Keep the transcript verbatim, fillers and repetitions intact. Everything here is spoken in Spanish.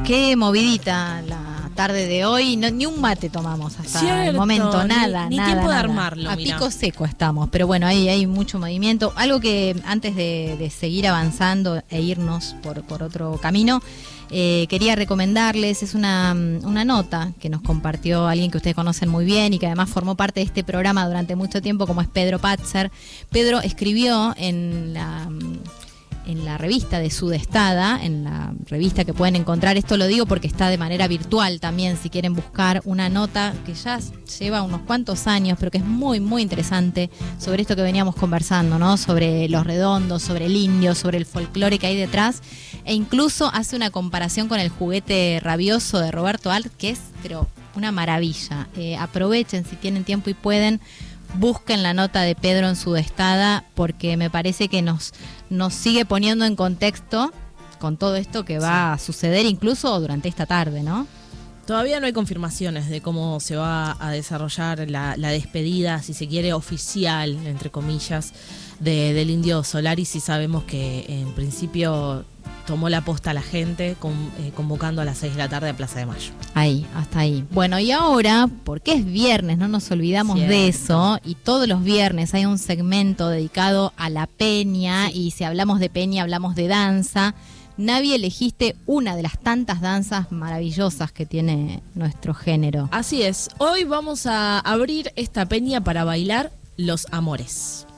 Qué movidita la tarde de hoy. No, ni un mate tomamos hasta Cierto, el momento, nada, ni, ni nada. tiempo nada. de armarlo. A mirá. pico seco estamos, pero bueno, ahí hay mucho movimiento. Algo que antes de, de seguir avanzando e irnos por, por otro camino, eh, quería recomendarles, es una, una nota que nos compartió alguien que ustedes conocen muy bien y que además formó parte de este programa durante mucho tiempo, como es Pedro Patzer. Pedro escribió en la... en la revista de Sudestada, en la revista que pueden encontrar, esto lo digo porque está de manera virtual también, si quieren buscar una nota que ya lleva unos cuantos años, pero que es muy, muy interesante sobre esto que veníamos conversando, ¿no? Sobre los redondos, sobre el indio, sobre el folclore que hay detrás, e incluso hace una comparación con el juguete rabioso de Roberto Alt, que es, pero una maravilla. Eh, aprovechen si tienen tiempo y pueden, busquen la nota de Pedro en Sudestada, porque me parece que nos, nos sigue poniendo en contexto con todo esto que va a suceder incluso durante esta tarde, ¿no? Todavía no hay confirmaciones de cómo se va a desarrollar la, la despedida, si se quiere, oficial, entre comillas, de, del Indio Solari. Sí sabemos que en principio tomó la posta a la gente con, eh, convocando a las seis de la tarde a Plaza de Mayo. Ahí, hasta ahí. Bueno, y ahora, porque es viernes, no nos olvidamos Cierto. de eso, y todos los viernes hay un segmento dedicado a la peña, sí. Y si hablamos de peña, hablamos de danza. Navi, elegiste una de las tantas danzas maravillosas que tiene nuestro género. Así es, hoy vamos a abrir esta peña para bailar Los Amores.